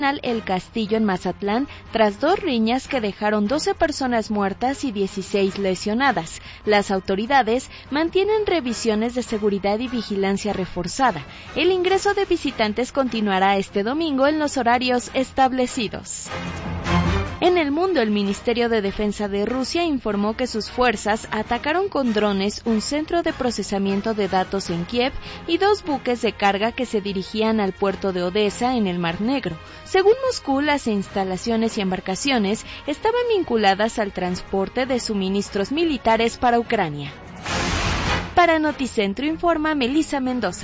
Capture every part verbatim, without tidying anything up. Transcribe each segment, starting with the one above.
El Castillo en Mazatlán tras dos riñas que dejaron doce personas muertas y dieciséis lesionadas. Las autoridades mantienen revisiones de seguridad y vigilancia reforzada. El ingreso de visitantes continuará este domingo en los horarios establecidos. En el mundo, el Ministerio de Defensa de Rusia informó que sus fuerzas atacaron con drones un centro de procesamiento de datos en Kiev y dos buques de carga que se dirigían al puerto de Odessa en el Mar Negro. Según Moscú, las instalaciones y embarcaciones estaban vinculadas al transporte de suministros militares para Ucrania. Para Noticentro informa Melissa Mendoza.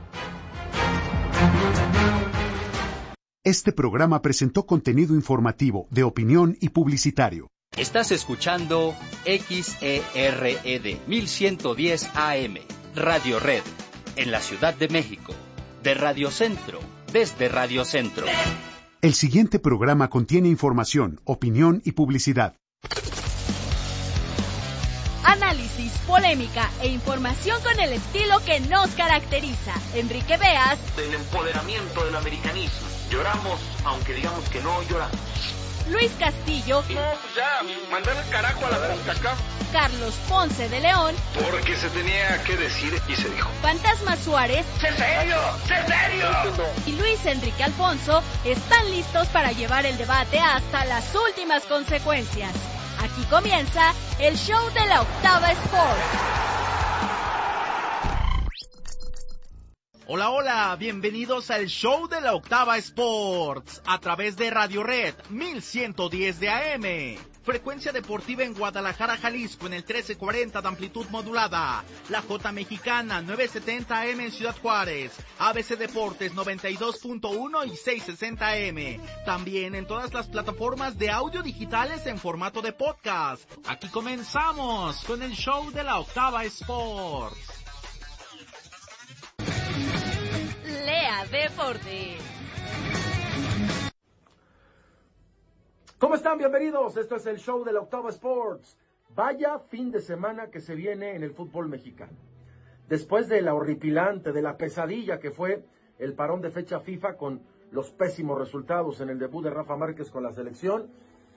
Este programa presentó contenido informativo, de opinión y publicitario. Estás escuchando X E R E D mil ciento diez A M, Radio Red, en la Ciudad de México, de Radio Centro, desde Radio Centro. El siguiente programa contiene información, opinión y publicidad. Análisis, polémica e información con el estilo que nos caracteriza. Enrique Beas. El empoderamiento del americanismo. Lloramos, aunque digamos que no lloramos. Luis Castillo. No, pues ya, mandar el carajo a la CONCACAF. Carlos Ponce de León. Porque se tenía que decir y se dijo. Fantasma Suárez. ¡Sé serio! ¡Sé serio! Y Luis Enrique Alfonso están listos para llevar el debate hasta las últimas consecuencias. Aquí comienza el show de la Octava Sport. Hola, hola, bienvenidos al show de la Octava Sports, a través de Radio Red mil ciento diez de A M. Frecuencia deportiva en Guadalajara, Jalisco, en el trece cuarenta de amplitud modulada. La J Mexicana, novecientos setenta A M en Ciudad Juárez. A B C Deportes, noventa y dos punto uno y seiscientos sesenta A M. También en todas las plataformas de audio digitales en formato de podcast. Aquí comenzamos con el show de la Octava Sports. Lea Deportes. ¿Cómo están? Bienvenidos. Esto es el show de la Octava Sports. Vaya fin de semana que se viene en el fútbol mexicano. Después de la horripilante, de la pesadilla que fue el parón de fecha FIFA con los pésimos resultados en el debut de Rafa Márquez con la selección,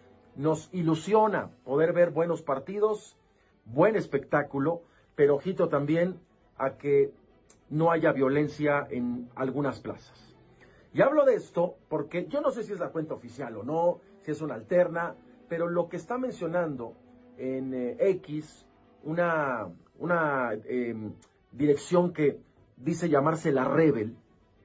nos ilusiona poder ver buenos partidos, buen espectáculo, pero ojito también a que no haya violencia en algunas plazas. Y hablo de esto porque yo no sé si es la cuenta oficial o no, si es una alterna, pero lo que está mencionando en eh, X, una, una eh, dirección que dice llamarse La Rebel,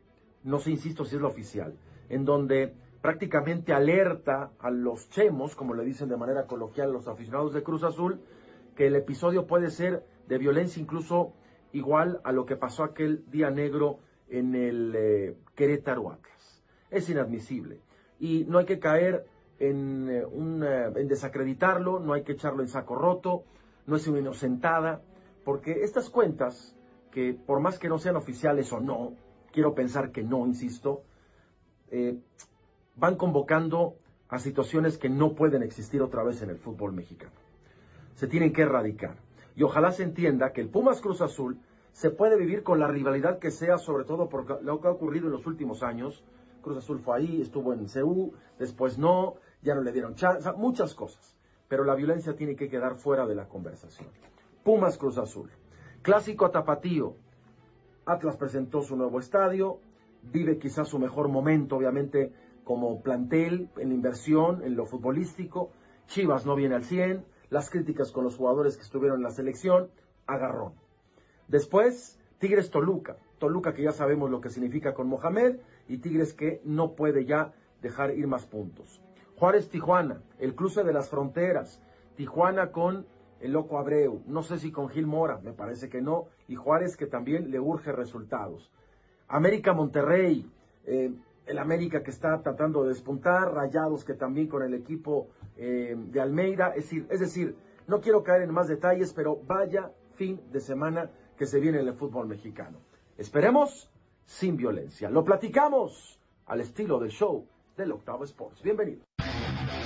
no sé, insisto, si es la oficial, en donde prácticamente alerta a los chemos, como le dicen de manera coloquial a los aficionados de Cruz Azul, que el episodio puede ser de violencia incluso igual a lo que pasó aquel día negro en el eh, Querétaro Atlas. Es inadmisible y no hay que caer en, eh, un, eh, en desacreditarlo, no hay que echarlo en saco roto, no es una inocentada, porque estas cuentas, que por más que no sean oficiales o no, quiero pensar que no, insisto, eh, van convocando a situaciones que no pueden existir otra vez en el fútbol mexicano. Se tienen que erradicar. Y ojalá se entienda que el Pumas Cruz Azul se puede vivir con la rivalidad que sea, sobre todo por lo que ha ocurrido en los últimos años. Cruz Azul fue ahí, estuvo en C U, después no, ya no le dieron chance, muchas cosas. Pero la violencia tiene que quedar fuera de la conversación. Pumas Cruz Azul. Clásico a tapatío. Atlas presentó su nuevo estadio, vive quizás su mejor momento, obviamente, como plantel, en la inversión, en lo futbolístico. Chivas no viene al cien, las críticas con los jugadores que estuvieron en la selección, agarrón. Después, Tigres Toluca, Toluca que ya sabemos lo que significa con Mohamed, y Tigres que no puede ya dejar ir más puntos. Juárez Tijuana, el cruce de las fronteras, Tijuana con el Loco Abreu, no sé si con Gil Mora, me parece que no, y Juárez que también le urge resultados. América Monterrey, eh, el América que está tratando de despuntar, Rayados que también con el equipo eh, de Almeida, es decir, es decir, no quiero caer en más detalles, pero vaya fin de semana que se viene en el fútbol mexicano. Esperemos sin violencia. Lo platicamos al estilo del show del Octavo Sports. Bienvenidos.